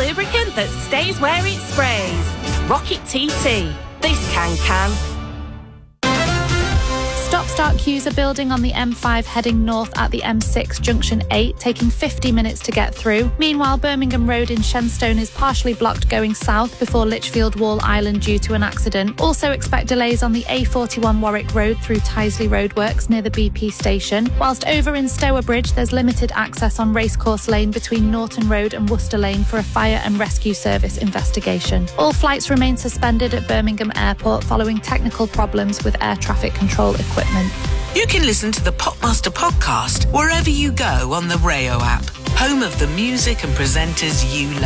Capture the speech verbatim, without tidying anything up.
lubricant that stays where it sprays. Rocket T T. This can can. Stop-start queues are building on the M five heading north at the M six junction eight, taking fifty minutes to get through. Meanwhile, Birmingham Road in Shenstone is partially blocked going south before Lichfield Wall Island due to an accident. Also expect delays on the A forty-one Warwick Road through Tyseley Roadworks near the B P station. Whilst over in Stour Bridge, there's limited access on Racecourse Lane between Norton Road and Worcester Lane for a fire and rescue service investigation. All flights remain suspended at Birmingham Airport following technical problems with air traffic control equipment. You can listen to the Popmaster podcast wherever you go on the Rayo app, home of the music and presenters you love.